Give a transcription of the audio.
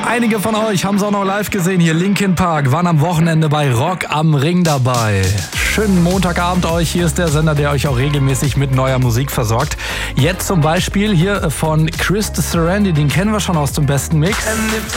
Einige von euch haben es auch noch live gesehen. Hier Linkin Park waren am Wochenende bei Rock am Ring dabei. Schönen Montagabend euch. Hier ist der Sender, der euch auch regelmäßig mit neuer Musik versorgt. Jetzt zum Beispiel hier von Chris Sarandon, den kennen wir schon aus dem besten Mix.